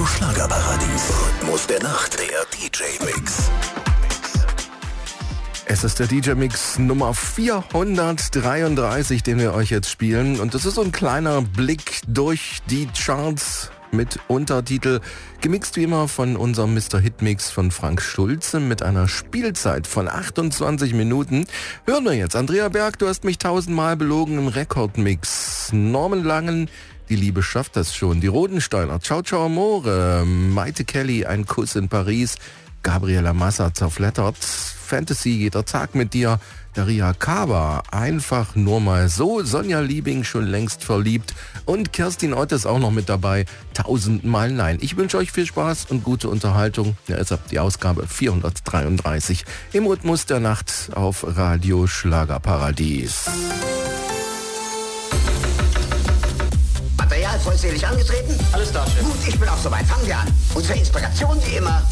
Schlagerparadies. Rhythmus der Nacht, der DJ-Mix. Es ist der DJ-Mix Nummer 433, den wir euch jetzt spielen. Und das ist so ein kleiner Blick durch die Charts mit Untertitel. Gemixt wie immer von unserem Mr. Hitmix von Frank Schulze mit einer Spielzeit von 28 Minuten. Hören wir jetzt. Andrea Berg, du hast mich 1000-mal belogen im Rekordmix. Norman Langen, Die Liebe schafft das schon. Die Rodensteiner, Ciao Ciao Amore. Maite Kelly, Ein Kuss in Paris. Gabriela Massa, Zerflattert. Fantasy, Jeder Tag mit dir. Daria Kaba, Einfach nur mal so. Sonja Liebing, Schon längst verliebt. Und Kerstin Ott ist auch noch mit dabei. 1000-mal nein. Ich wünsche euch viel Spaß und gute Unterhaltung. Ja, ist ab die Ausgabe 433 im Rhythmus der Nacht auf Radio Schlagerparadies. Material vollzählig angetreten? Alles da, Chef. Gut, ich bin auch soweit. Fangen wir an. Und zur Inspiration wie immer